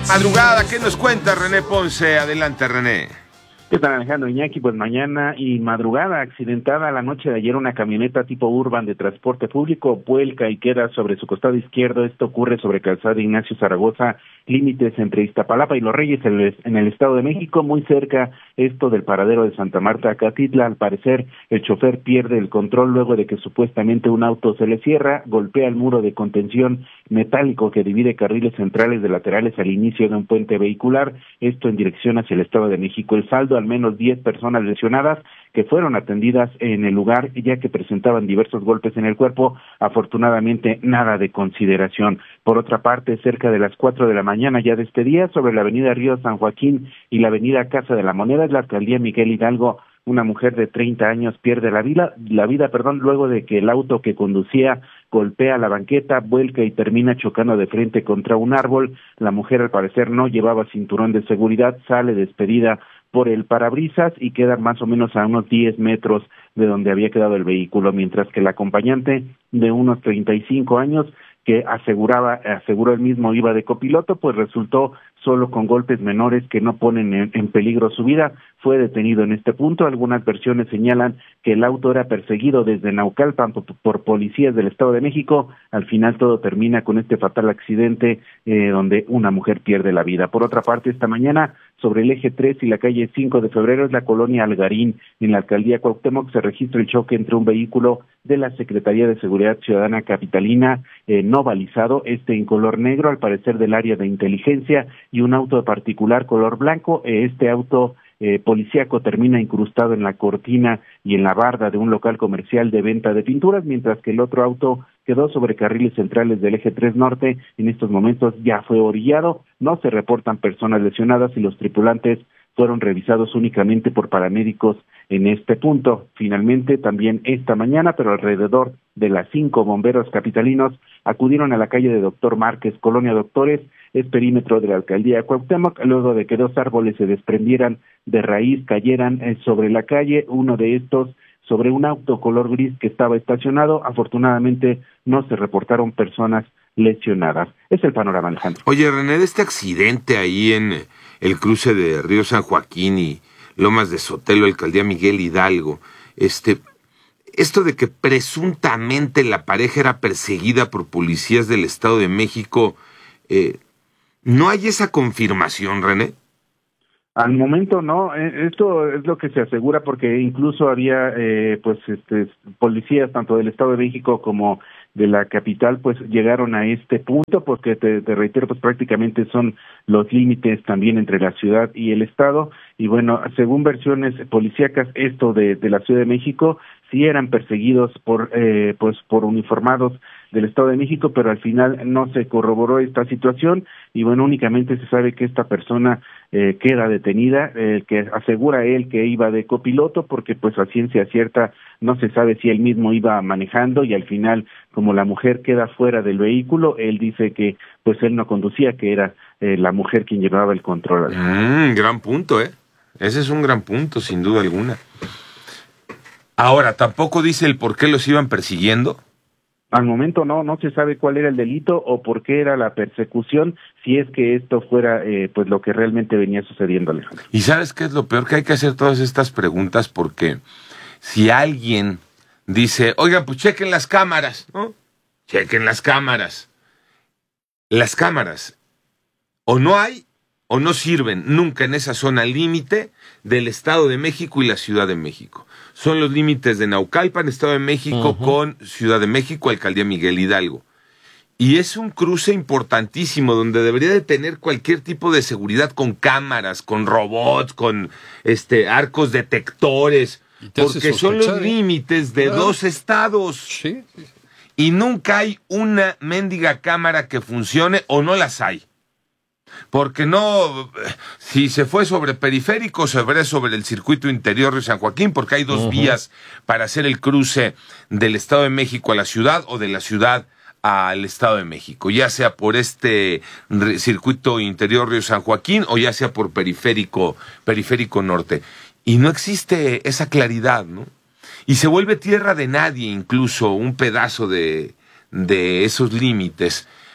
Madrugada, ¿qué nos cuenta René Ponce? Adelante, René. ¿Qué tal, Alejandro Iñaki? Pues mañana y madrugada, accidentada la noche de ayer, una camioneta tipo Urban de transporte público vuelca y queda sobre su costado izquierdo. Esto ocurre sobre calzada Ignacio Zaragoza, límites entre Iztapalapa y Los Reyes, en el Estado de México, muy cerca esto del paradero de Santa Marta, Acatitla. Al parecer, el chofer pierde el control luego de que supuestamente un auto se le cierra, golpea el muro de contención metálico que divide carriles centrales de laterales al inicio de un puente vehicular, esto en dirección hacia el Estado de México. El saldo, al menos 10 personas lesionadas que fueron atendidas en el lugar, ya que presentaban diversos golpes en el cuerpo, afortunadamente nada de consideración. Por otra parte, cerca de las 4 de la mañana ya de este día, sobre la avenida Río San Joaquín y la avenida Casa de la Moneda, en la alcaldía Miguel Hidalgo, una mujer de 30 años pierde la vida, luego de que el auto que conducía golpea la banqueta, vuelca y termina chocando de frente contra un árbol. La mujer, al parecer, no llevaba cinturón de seguridad, sale despedida por el parabrisas y queda más o menos a unos 10 metros de donde había quedado el vehículo, mientras que el acompañante de unos 35 años, que aseguró él mismo iba de copiloto, pues resultó solo con golpes menores que no ponen en peligro su vida. Fue detenido en este punto. Algunas versiones señalan que el auto era perseguido desde Naucalpan por policías del Estado de México. Al final todo termina con este fatal accidente donde una mujer pierde la vida. Por otra parte, esta mañana, sobre el eje 3 y la calle 5 de febrero, es la colonia Algarín, en la alcaldía Cuauhtémoc, se registra el choque entre un vehículo de la Secretaría de Seguridad Ciudadana capitalina no balizado, en color negro, al parecer del área de inteligencia, y un auto particular color blanco. Este auto policíaco termina incrustado en la cortina y en la barda de un local comercial de venta de pinturas, mientras que el otro auto quedó sobre carriles centrales del eje 3 norte. En estos momentos ya fue orillado, no se reportan personas lesionadas y los tripulantes fueron revisados únicamente por paramédicos en este punto. Finalmente, también esta mañana, pero alrededor de las 5, bomberos capitalinos acudieron a la calle de Doctor Márquez, Colonia Doctores, es perímetro de la alcaldía de Cuauhtémoc, luego de que 2 árboles se desprendieran de raíz, cayeran sobre la calle, uno de estos sobre un auto color gris que estaba estacionado. Afortunadamente no se reportaron personas lesionadas. Es el panorama, Alejandro. Oye, René, de este accidente ahí en el cruce de Río San Joaquín y Lomas de Sotelo, alcaldía Miguel Hidalgo, esto de que presuntamente la pareja era perseguida por policías del Estado de México, ¿no hay esa confirmación, René? Al momento no, esto es lo que se asegura, porque incluso había policías tanto del Estado de México como de la capital, pues llegaron a este punto, porque te reitero, pues prácticamente son los límites también entre la ciudad y el Estado. Y bueno, según versiones policíacas, esto de la Ciudad de México, sí eran perseguidos por uniformados del Estado de México, pero al final no se corroboró esta situación y bueno, únicamente se sabe que esta persona queda detenida, que asegura él que iba de copiloto, porque pues a ciencia cierta no se sabe si él mismo iba manejando, y al final, como la mujer queda fuera del vehículo, él dice que pues él no conducía, que era la mujer quien llevaba el control. Gran punto, ese es un gran punto, sin duda alguna. Ahora, ¿tampoco dice el por qué los iban persiguiendo? Al momento no se sabe cuál era el delito o por qué era la persecución, si es que esto fuera pues lo que realmente venía sucediendo, Alejandro. ¿Y sabes qué es lo peor? Que hay que hacer todas estas preguntas, porque si alguien dice, oigan, pues chequen las cámaras, ¿no? Chequen las cámaras. Las cámaras o no hay o no sirven nunca en esa zona límite del Estado de México y la Ciudad de México. Son los límites de Naucalpan, Estado de México, con Ciudad de México, alcaldía Miguel Hidalgo. Y es un cruce importantísimo donde debería de tener cualquier tipo de seguridad, con cámaras, con robots, con arcos detectores, porque son los límites de 2 estados. Sí. Y nunca hay una mendiga cámara que funcione, o no las hay. Porque no, si se fue sobre periférico, se verá sobre el circuito interior de San Joaquín, porque hay 2 vías para hacer el cruce del Estado de México a la ciudad o de la ciudad al Estado de México, ya sea por circuito interior Río San Joaquín o ya sea por periférico norte. Y no existe esa claridad, ¿no? Y se vuelve tierra de nadie incluso un pedazo de esos límites.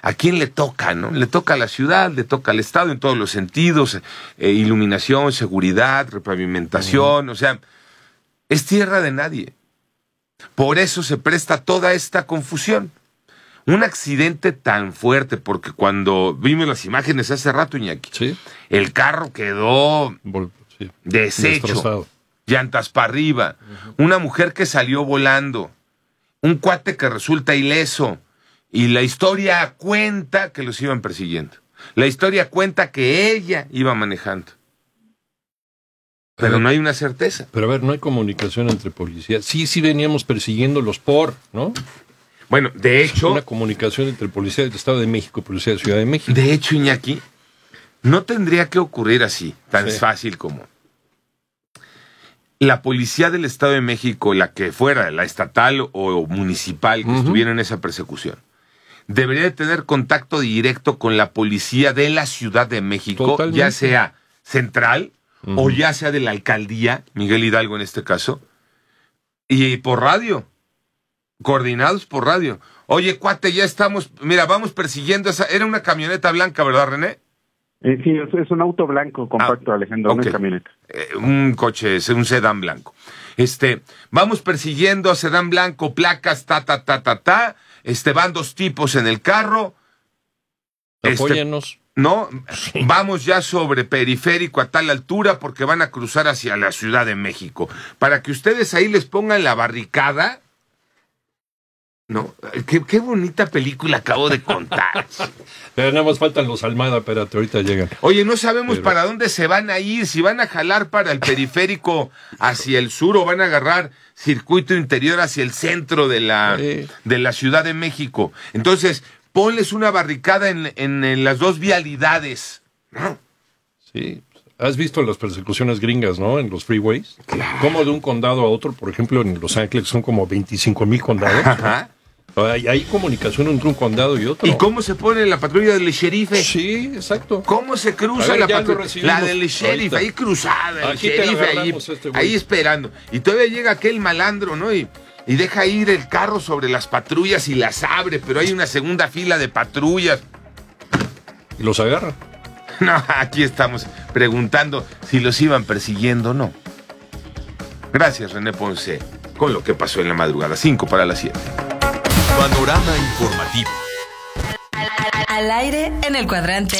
¿A quién le toca, no? Le toca a la ciudad, le toca al Estado en todos los sentidos, iluminación, seguridad, repavimentación, o sea, es tierra de nadie. Por eso se presta toda esta confusión. Un accidente tan fuerte, porque cuando vimos las imágenes hace rato, Iñaki, ¿sí? El carro quedó deshecho, destrozado, llantas para arriba, una mujer que salió volando, un cuate que resulta ileso, y la historia cuenta que los iban persiguiendo. La historia cuenta que ella iba manejando. Pero no hay una certeza. Pero a ver, no hay comunicación entre policías. Sí veníamos persiguiéndolos ¿no? Bueno, de hecho... Una comunicación entre policía del Estado de México y policía de Ciudad de México. De hecho, Iñaki, no tendría que ocurrir así, tan fácil como... La policía del Estado de México, la que fuera, la estatal o municipal que estuviera en esa persecución, debería de tener contacto directo con la policía de la Ciudad de México, totalmente, ya sea central o ya sea de la alcaldía, Miguel Hidalgo en este caso, y por radio, coordinados por radio. Oye, cuate, ya estamos, mira, vamos persiguiendo esa... Era una camioneta blanca, ¿verdad, René? Sí, es un auto blanco compacto, Alejandro, una camioneta. Un coche, es un sedán blanco. Vamos persiguiendo a sedán blanco, placas, van dos tipos en el carro. Apóyanos. No, vamos ya sobre periférico a tal altura porque van a cruzar hacia la Ciudad de México. Para que ustedes ahí les pongan la barricada. No, qué bonita película acabo de contar. Pero nada más faltan los Almada, espérate, ahorita llegan. Oye, no sabemos para dónde se van a ir, si van a jalar para el periférico hacia el sur o van a agarrar circuito interior hacia el centro de la Ciudad de México. Entonces, ponles una barricada en las dos vialidades, ¿no? Sí. ¿Has visto las persecuciones gringas, no? En los freeways. Claro. Como de un condado a otro, por ejemplo, en Los Ángeles son como 25,000 condados. Ajá. Hay comunicación entre un condado y otro. ¿Y cómo se pone la patrulla del sheriff? Sí, exacto. ¿Cómo se cruza la patrulla? La del sheriff, ahorita. Ahí cruzada, el sheriff ahí esperando. Y todavía llega aquel malandro, ¿no? Y deja ir el carro sobre las patrullas y las abre, pero hay una segunda fila de patrullas. ¿Y los agarra? No, aquí estamos preguntando si los iban persiguiendo o no. Gracias, René Ponce, con lo que pasó en la madrugada. 5 para las 7. Panorama informativo. Al aire en el cuadrante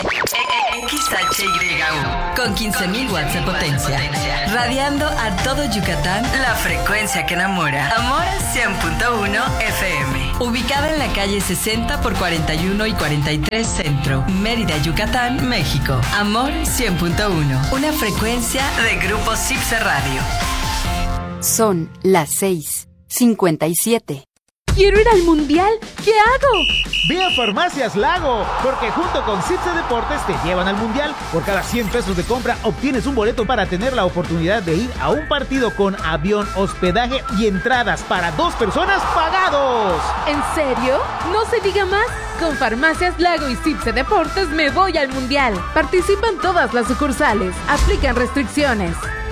XHYU con 15,000 watts de potencia. Radiando a todo Yucatán, la frecuencia que enamora. Amor 100.1 FM. Ubicada en la calle 60 por 41 y 43 Centro, Mérida, Yucatán, México. Amor 100.1. Una frecuencia de Grupo Cipse Radio. Son las 6:57. ¡Quiero ir al mundial! ¿Qué hago? Ve a Farmacias Lago, porque junto con Cipse Deportes te llevan al mundial. Por cada 100 pesos de compra obtienes un boleto para tener la oportunidad de ir a un partido con avión, hospedaje y entradas para 2 personas pagados. ¿En serio? No se diga más. Con Farmacias Lago y Cipse Deportes me voy al mundial. Participan todas las sucursales. Aplican restricciones.